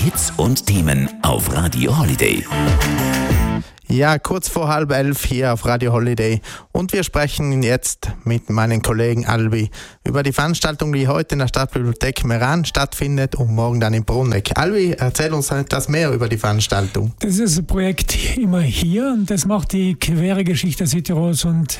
Hits und Themen auf Radio Holiday. Ja, kurz vor 10:30 hier auf Radio Holiday. Und wir sprechen jetzt mit meinen Kollegen Albi über die Veranstaltung, die heute in der Stadtbibliothek Meran stattfindet und morgen dann in Bruneck. Albi, erzähl uns etwas mehr über die Veranstaltung. Das ist ein Projekt immer hier und das macht die queere Geschichte Südtirols und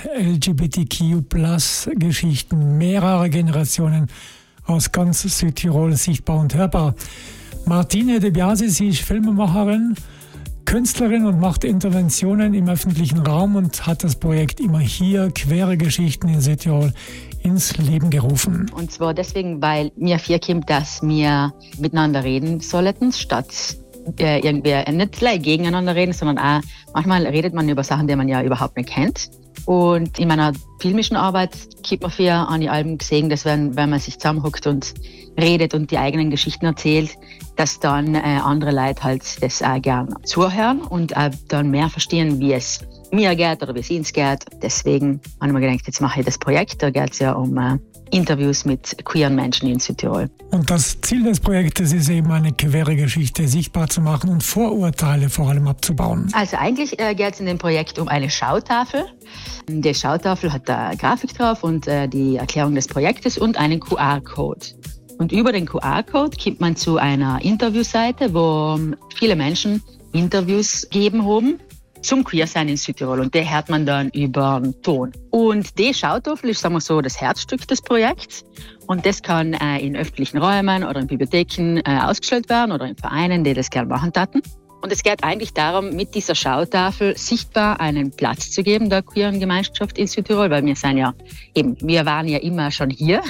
LGBTQ+-Geschichten mehrerer Generationen aus ganz Südtirol sichtbar und hörbar. Martine De Biasi, sie ist Filmemacherin, Künstlerin und macht Interventionen im öffentlichen Raum und hat das Projekt immer hier, queere Geschichten in Südtirol, ins Leben gerufen. Und zwar deswegen, weil mir vorkommt, dass wir miteinander reden sollten, statt irgendwie nicht gleich gegeneinander reden, sondern auch manchmal redet man über Sachen, die man ja überhaupt nicht kennt. Und in meiner filmischen Arbeit gibt man viel an die Alben gesehen, dass wenn man sich zusammenhockt und redet und die eigenen Geschichten erzählt, dass dann andere Leute halt das auch gerne zuhören und auch dann mehr verstehen, wie es mir geht oder wie es ihnen geht. Deswegen habe ich mir gedacht, jetzt mache ich das Projekt. Da geht es ja um Interviews mit queeren Menschen in Südtirol. Und das Ziel des Projektes ist eben, eine queere Geschichte sichtbar zu machen und Vorurteile vor allem abzubauen. Also eigentlich geht es in dem Projekt um eine Schautafel. Die Schautafel hat da eine Grafik drauf und die Erklärung des Projektes und einen QR-Code. Und über den QR-Code kommt man zu einer Interviewseite, wo viele Menschen Interviews gegeben haben zum Queersein in Südtirol. Und die hört man dann über den Ton. Und die Schautafel ist, sagen wir so, das Herzstück des Projekts. Und das kann in öffentlichen Räumen oder in Bibliotheken ausgestellt werden oder in Vereinen, die das gerne machen taten. Und es geht eigentlich darum, mit dieser Schautafel sichtbar einen Platz zu geben der queeren Gemeinschaft in Südtirol, weil wir waren ja immer schon hier.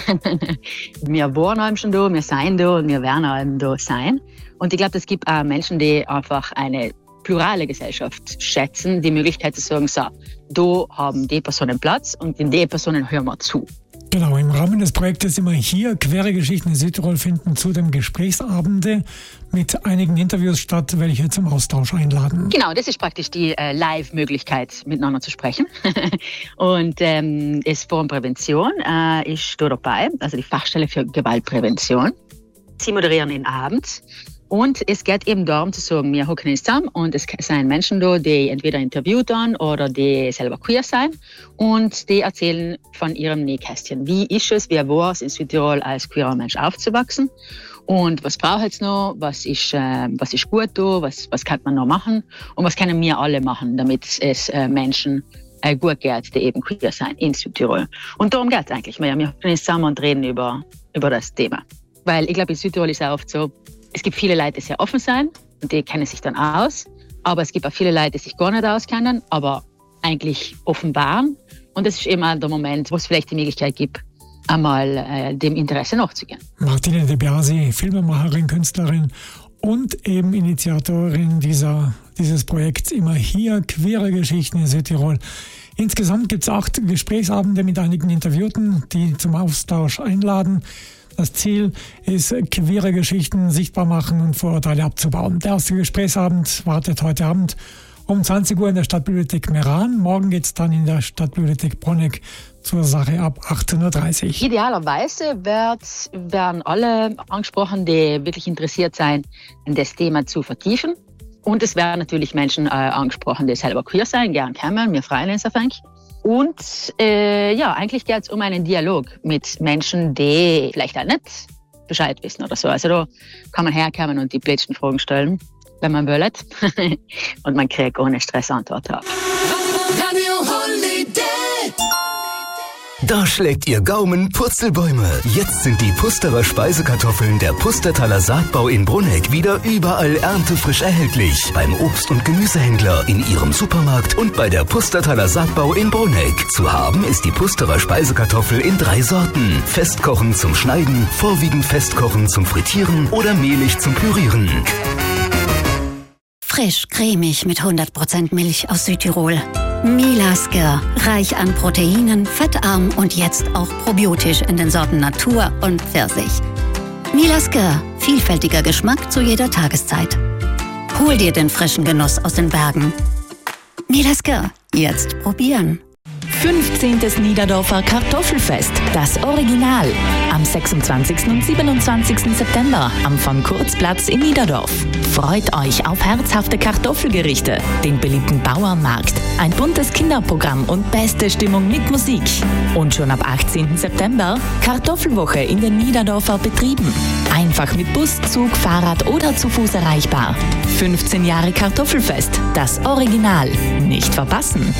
Wir wohnen schon da, wir sind da und wir werden auch da sein. Und ich glaube, es gibt auch Menschen, die einfach eine plurale Gesellschaft schätzen, die Möglichkeit zu sagen, so, da haben die Personen Platz und in die Personen hören wir zu. Genau, im Rahmen des Projektes immer hier, queere Geschichten in Südtirol, finden zudem Gesprächsabende mit einigen Interviews statt, welche zum Austausch einladen. Genau, das ist praktisch die Live-Möglichkeit, miteinander zu sprechen. Und das Forum Prävention ist da dabei, also die Fachstelle für Gewaltprävention. Sie moderieren den Abend. Und es geht eben darum zu sagen, wir hocken uns zusammen und es sind Menschen da, die entweder interviewt werden oder die selber queer sind und die erzählen von ihrem Nähkästchen. Wie ist es, wie war es in Südtirol als queerer Mensch aufzuwachsen und was braucht es noch, was ist gut da, was kann man noch machen und was können wir alle machen, damit es Menschen gut geht, die eben queer sind in Südtirol. Und darum geht es eigentlich mehr. Wir hocken uns zusammen und reden über das Thema. Weil ich glaube, in Südtirol ist es auch oft so, es gibt viele Leute, die sehr offen sind und die kennen sich dann aus. Aber es gibt auch viele Leute, die sich gar nicht auskennen, aber eigentlich offen waren. Und das ist eben auch der Moment, wo es vielleicht die Möglichkeit gibt, einmal dem Interesse nachzugehen. Martine De Biasi, Filmemacherin, Künstlerin und eben Initiatorin dieses Projekts immer hier, queere Geschichten in Südtirol. Insgesamt gibt es 8 Gesprächsabende mit einigen Interviewten, die zum Austausch einladen. Das Ziel ist, queere Geschichten sichtbar machen und Vorurteile abzubauen. Der erste Gesprächsabend wartet heute Abend um 20 Uhr in der Stadtbibliothek Meran. Morgen geht es dann in der Stadtbibliothek Bruneck zur Sache ab 18:30 Uhr. Idealerweise werden alle angesprochen, die wirklich interessiert sein, das Thema zu vertiefen. Und es werden natürlich Menschen angesprochen, die selber queer sein, gern kommen. Wir freuen uns auf euch. Und eigentlich geht es um einen Dialog mit Menschen, die vielleicht auch nicht Bescheid wissen oder so. Also da kann man herkommen und die blödsten Fragen stellen, wenn man will. Und man kriegt ohne Stress Antwort drauf. Da schlägt Ihr Gaumen Purzelbäume. Jetzt sind die Pusterer Speisekartoffeln der Pustertaler Saatbau in Bruneck wieder überall erntefrisch erhältlich. Beim Obst- und Gemüsehändler, in Ihrem Supermarkt und bei der Pustertaler Saatbau in Bruneck. Zu haben ist die Pusterer Speisekartoffel in 3 Sorten. Festkochen zum Schneiden, vorwiegend festkochen zum Frittieren oder mehlig zum Pürieren. Frisch, cremig mit 100% Milch aus Südtirol. Milasker, reich an Proteinen, fettarm und jetzt auch probiotisch in den Sorten Natur und Pfirsich. Milasker, vielfältiger Geschmack zu jeder Tageszeit. Hol dir den frischen Genuss aus den Bergen. Milasker, jetzt probieren. 15. Niederdorfer Kartoffelfest, das Original. Am 26. und 27. September am Von-Kurz-Platz in Niederdorf. Freut euch auf herzhafte Kartoffelgerichte, den beliebten Bauernmarkt, ein buntes Kinderprogramm und beste Stimmung mit Musik. Und schon ab 18. September Kartoffelwoche in den Niederdorfer Betrieben. Einfach mit Bus, Zug, Fahrrad oder zu Fuß erreichbar. 15 Jahre Kartoffelfest, das Original. Nicht verpassen.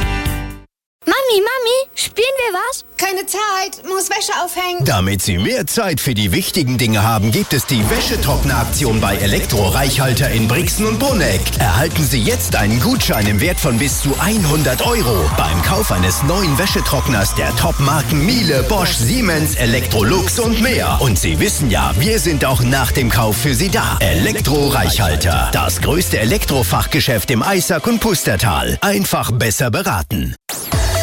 Mami, spielen wir was? Keine Zeit, muss Wäsche aufhängen. Damit Sie mehr Zeit für die wichtigen Dinge haben, gibt es die Wäschetrockner-Aktion bei Elektro-Reichhalter in Brixen und Bruneck. Erhalten Sie jetzt einen Gutschein im Wert von bis zu 100 € beim Kauf eines neuen Wäschetrockners der Top-Marken Miele, Bosch, Siemens, Electrolux und mehr. Und Sie wissen ja, wir sind auch nach dem Kauf für Sie da. Elektro-Reichhalter, das größte Elektrofachgeschäft im Eisack und Pustertal. Einfach besser beraten.